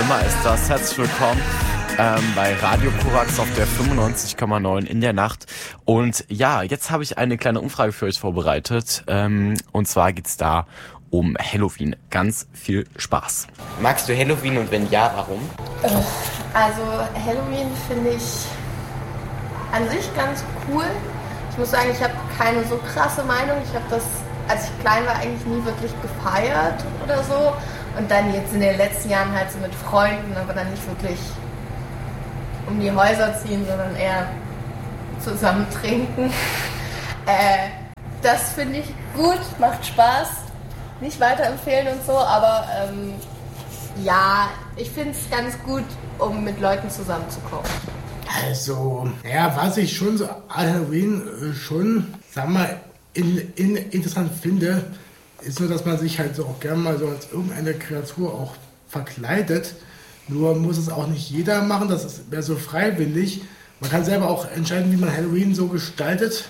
Sommer ist das. Herzlich willkommen bei Radio Korax auf der 95,9 in der Nacht. Und ja, jetzt habe ich eine kleine Umfrage für euch vorbereitet. Und zwar geht's da um Halloween. Ganz viel Spaß. Magst du Halloween und wenn ja, warum? Also Halloween finde ich an sich ganz cool. Ich muss sagen, ich habe keine so krasse Meinung. Ich habe das, als ich klein war, eigentlich nie wirklich gefeiert oder so. Und dann jetzt in den letzten Jahren halt so mit Freunden, aber dann nicht wirklich um die Häuser ziehen, sondern eher zusammen trinken. Das finde ich gut, macht Spaß. Nicht weiterempfehlen und so, aber ja, ich finde es ganz gut, um mit Leuten zusammenzukommen. Also, ja, was ich schon so an Halloween schon, sagen wir mal, interessant finde, ist nur, dass man sich halt so auch gerne mal so als irgendeine Kreatur auch verkleidet. Nur muss es auch nicht jeder machen, das ist mehr so freiwillig. Man kann selber auch entscheiden, wie man Halloween so gestaltet.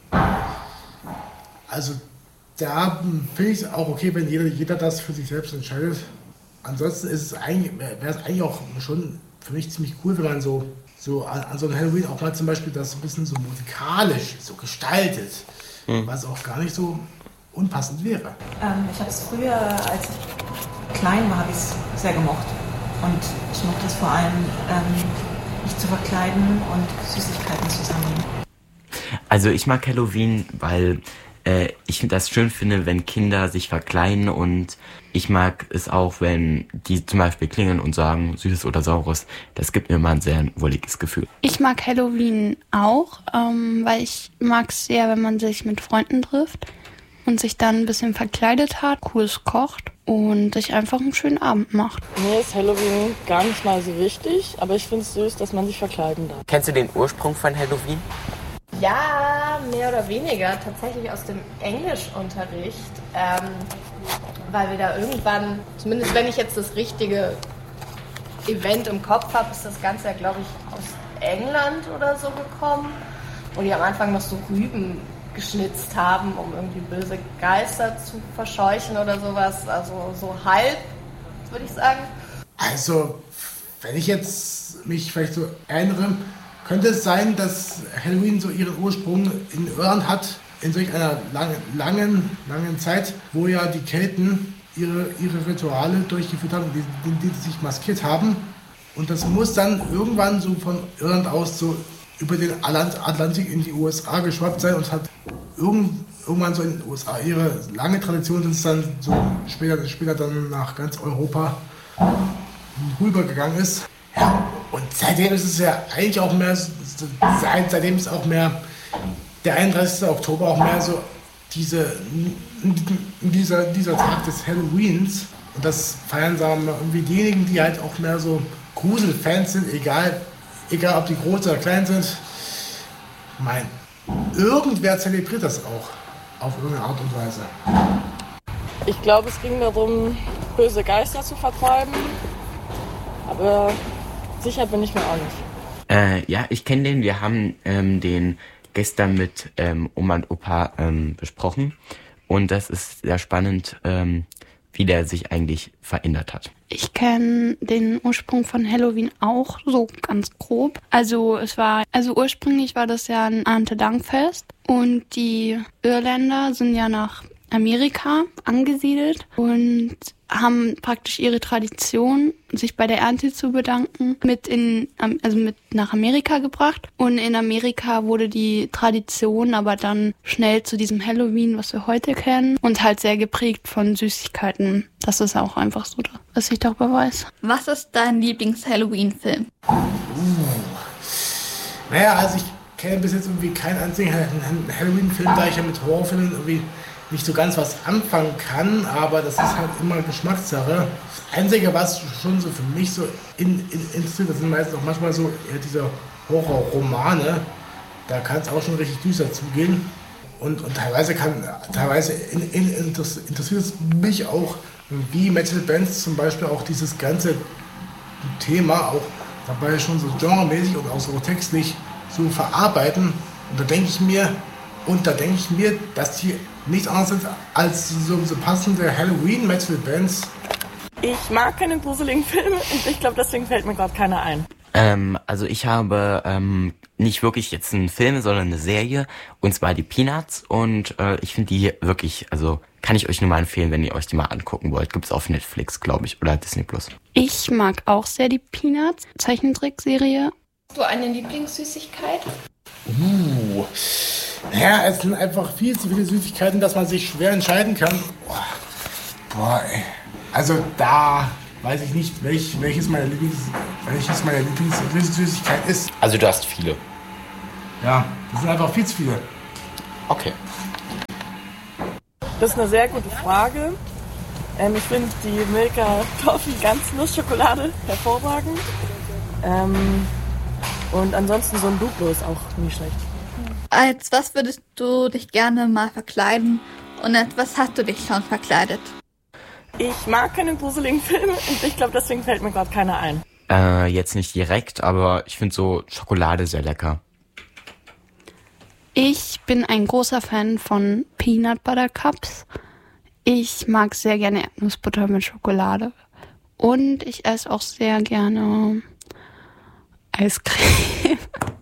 Also da finde ich es auch okay, wenn jeder das für sich selbst entscheidet. Ansonsten wäre es eigentlich auch schon für mich ziemlich cool, wenn man so an so einem Halloween auch mal zum Beispiel das ein bisschen so musikalisch so gestaltet, was auch gar nicht so unpassend wäre. Ich habe es früher, als ich klein war, habe ich es sehr gemocht. Und ich mochte es vor allem, mich zu verkleiden und Süßigkeiten zu sammeln. Also ich mag Halloween, weil ich das schön finde, wenn Kinder sich verkleiden, und ich mag es auch, wenn die zum Beispiel klingeln und sagen Süßes oder Saures. Das gibt mir immer ein sehr wohliges Gefühl. Ich mag Halloween auch, weil ich mag es sehr, wenn man sich mit Freunden trifft und sich dann ein bisschen verkleidet hat, cooles kocht und sich einfach einen schönen Abend macht. Mir ist Halloween gar nicht mal so wichtig, aber ich finde es süß, dass man sich verkleiden darf. Kennst du den Ursprung von Halloween? Ja, mehr oder weniger. Tatsächlich aus dem Englischunterricht. Weil wir da irgendwann, zumindest wenn ich jetzt das richtige Event im Kopf habe, ist das Ganze ja, glaube ich, aus England oder so gekommen. Und die am Anfang noch so Rüben geschnitzt haben, um irgendwie böse Geister zu verscheuchen oder sowas. Also so halb, würde ich sagen. Also, wenn ich jetzt mich vielleicht so erinnere, könnte es sein, dass Halloween so ihren Ursprung in Irland hat, in solch einer langen Zeit, wo ja die Kelten ihre Rituale durchgeführt haben, die sich maskiert haben. Und das muss dann irgendwann so von Irland aus so über den Atlantik in die USA geschwappt sein und hat irgendwann so in den USA ihre lange Tradition, dass es dann so später dann nach ganz Europa rübergegangen ist. Ja, und seitdem ist es ja eigentlich auch mehr, seitdem ist auch mehr der 31. Oktober auch mehr so dieser Tag des Halloweens. Und das feiern, sagen wir mal, irgendwie diejenigen, die halt auch mehr so Gruselfans sind, egal ob die groß oder klein sind. Irgendwer zelebriert das auch auf irgendeine Art und Weise. Ich glaube, es ging darum, böse Geister zu vertreiben, aber sicher bin ich mir auch nicht. Ja, ich kenne den. Wir haben den gestern mit Oma und Opa besprochen. Und das ist sehr spannend, wie der sich eigentlich verändert hat. Ich kenne den Ursprung von Halloween auch so ganz grob. Also ursprünglich war das ja ein Erntedankfest und die Irländer sind ja nach Amerika angesiedelt und haben praktisch ihre Tradition, sich bei der Ernte zu bedanken, mit nach Amerika gebracht. Und in Amerika wurde die Tradition aber dann schnell zu diesem Halloween, was wir heute kennen, und halt sehr geprägt von Süßigkeiten. Das ist auch einfach so, was ich darüber weiß. Was ist dein Lieblings-Halloween-Film? Naja, also ich kenne bis jetzt irgendwie keinen einzigen Halloween-Film, da ich ja mit Horrorfilmen irgendwie nicht so ganz was anfangen kann, aber das ist halt immer Geschmackssache. Das Einzige, was schon so für mich so interessiert, das sind meistens auch manchmal so eher diese Horrorromane. Da kann es auch schon richtig düster zugehen. Und teilweise interessiert es mich auch, wie Metal-Bands zum Beispiel auch dieses ganze Thema auch dabei schon so genremäßig und auch so textlich so verarbeiten. Und da denke ich mir, dass die nichts anderes sind als so passende Halloween-Metal-Bands. Ich mag keine gruseligen Filme und ich glaube, deswegen fällt mir gerade keiner ein. Also ich habe nicht wirklich jetzt einen Film, sondern eine Serie, und zwar die Peanuts, und ich finde die wirklich, also kann ich euch nur mal empfehlen, wenn ihr euch die mal angucken wollt. Gibt's auf Netflix, glaube ich, oder Disney+. Ich mag auch sehr die Peanuts, Zeichentrickserie. Hast du eine Lieblingssüßigkeit? Naja, es sind einfach viel zu viele Süßigkeiten, dass man sich schwer entscheiden kann. Boah, ey. Also da weiß ich nicht, welches meine Lieblingssüßigkeit ist. Also du hast viele. Ja, das sind einfach viel zu viele. Okay. Das ist eine sehr gute Frage. Ich finde die Milka Toffee Ganznuss-Schokolade hervorragend. Und ansonsten so ein Duplo ist auch nicht schlecht. Als was würdest du dich gerne mal verkleiden und als was hast du dich schon verkleidet? Ich mag keine gruseligen Filme und ich glaube, deswegen fällt mir gerade keiner ein. Jetzt nicht direkt, aber ich finde so Schokolade sehr lecker. Ich bin ein großer Fan von Peanut Butter Cups. Ich mag sehr gerne Erdnussbutter mit Schokolade. Und ich esse auch sehr gerne Eiscreme.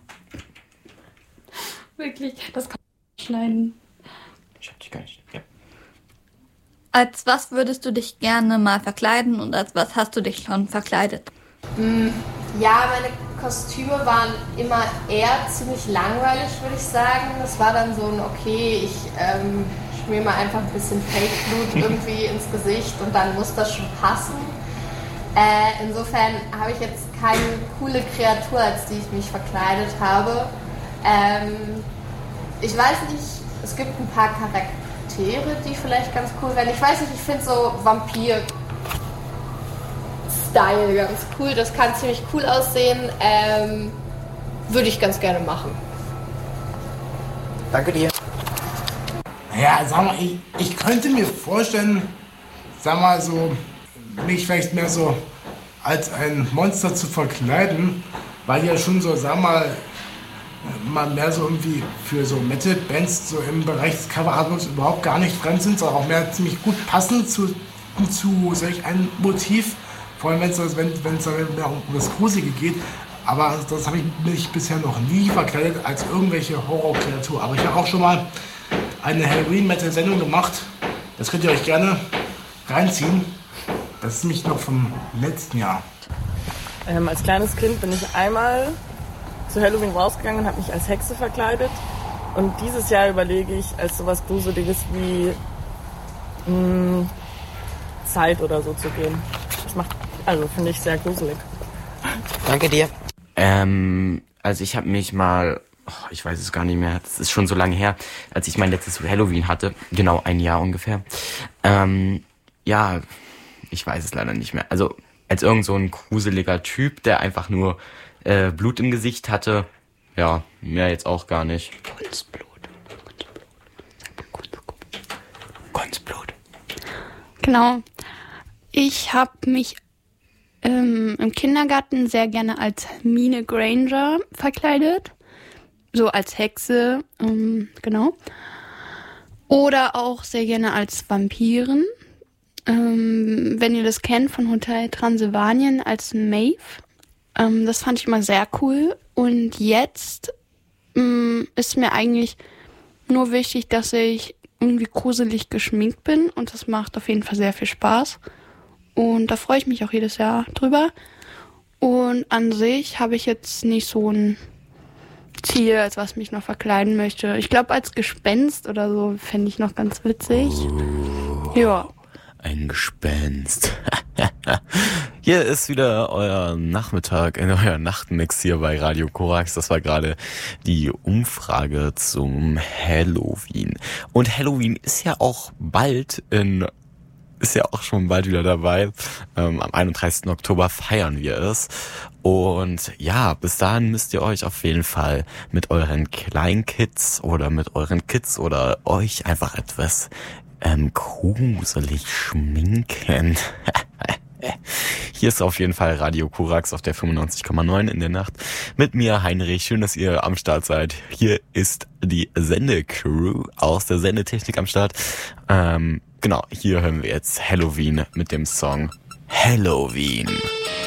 Wirklich, das kann man schneiden. Ich hab dich gar nicht. Ja. Als was würdest du dich gerne mal verkleiden und als was hast du dich schon verkleidet? Ja, meine Kostüme waren immer eher ziemlich langweilig, würde ich sagen. Das war dann so ein, okay, ich schmier mal einfach ein bisschen Fake-Blut irgendwie ins Gesicht und dann muss das schon passen. Insofern habe ich jetzt keine coole Kreatur, als die ich mich verkleidet habe. Ich weiß nicht, es gibt ein paar Charaktere, die vielleicht ganz cool wären. Ich weiß nicht, ich finde so Vampir-Style ganz cool. Das kann ziemlich cool aussehen. Würde ich ganz gerne machen. Danke dir. Naja, sag mal, ich könnte mir vorstellen, sag mal so, mich vielleicht mehr so als ein Monster zu verkleiden, weil ja schon so, sag mal mehr so irgendwie für so Metal-Bands so im Bereich des Coverartworks überhaupt gar nicht fremd sind, sondern auch mehr ziemlich gut passen zu solch einem Motiv, vor allem wenn es mehr um das Gruselige geht. Aber das habe ich mich bisher noch nie verkleidet als irgendwelche Horrorkreatur. Aber ich habe auch schon mal eine Halloween-Metal-Sendung gemacht. Das könnt ihr euch gerne reinziehen. Das ist nämlich noch vom letzten Jahr. Als kleines Kind bin ich einmal zu Halloween rausgegangen und habe mich als Hexe verkleidet. Und dieses Jahr überlege ich, als sowas Gruseliges wie Zeit oder so zu gehen. Das finde ich sehr gruselig. Danke dir. Also ich habe mich mal, ich weiß es gar nicht mehr, das ist schon so lange her, als ich mein letztes Halloween hatte, genau ein Jahr ungefähr. Ja, ich weiß es leider nicht mehr. Also als irgend so ein gruseliger Typ, der einfach nur Blut im Gesicht hatte. Ja, mehr jetzt auch gar nicht. Kunstblut. Genau. Ich habe mich im Kindergarten sehr gerne als Hermine Granger verkleidet. So als Hexe, genau. Oder auch sehr gerne als Vampirin. Wenn ihr das kennt von Hotel Transylvanien als Maeve. Das fand ich immer sehr cool. Und jetzt ist mir eigentlich nur wichtig, dass ich irgendwie gruselig geschminkt bin. Und das macht auf jeden Fall sehr viel Spaß. Und da freue ich mich auch jedes Jahr drüber. Und an sich habe ich jetzt nicht so ein Ziel, als was mich noch verkleiden möchte. Ich glaube, als Gespenst oder so fände ich noch ganz witzig. Ja. Ein Gespenst. Hier ist wieder euer Nachmittag, euer Nachtmix hier bei Radio Korax. Das war gerade die Umfrage zum Halloween. Und Halloween ist ja auch schon bald wieder dabei. Am 31. Oktober feiern wir es. Und ja, bis dahin müsst ihr euch auf jeden Fall mit euren Kleinkids oder mit euren Kids oder euch einfach etwas gruselig schminken. Hier ist auf jeden Fall Radio Korax auf der 95,9 in der Nacht. Mit mir, Heinrich. Schön, dass ihr am Start seid. Hier ist die Sendecrew aus der Sendetechnik am Start. Genau, hier hören wir jetzt Halloween mit dem Song Halloween.